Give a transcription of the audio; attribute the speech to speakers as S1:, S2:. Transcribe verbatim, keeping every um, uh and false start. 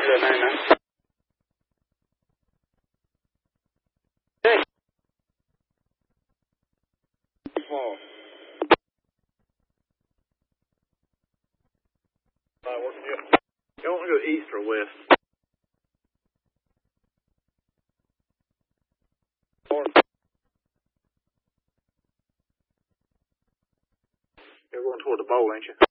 S1: that name now. Hey. Small. Uh, working you. You want to go east or west? North. You're going toward the bowl, ain't you?